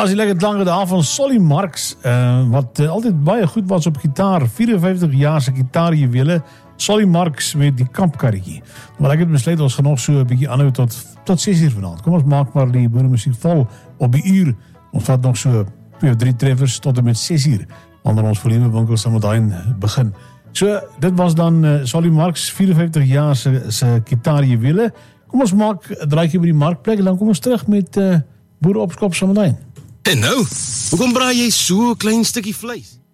is die lekker klanke daar van Solly Marx, wat altyd baie goed was op gitaar, 54 jaar se gitaarjuwele, Solly Marx met die kampkarretjie. Maar ek het besluit, ons gaan nog so 'n bietjie aanhou tot 6 uur vanaand. Kom ons maak maar die boeremusiek vol op die uur. Ons vat nog so 2 of 3 treffers tot en met 6 uur, wanneer ons volume winkel Samadine begin. So, dit was dan Solly Marx, 54 jaar se gitaarjuwele. Kom ons maak 'n draaitjie by die markplek en dan kom ons terug met boere op skop Samadine. En nou, hoekom braai jy so 'n klein stukkie vleis?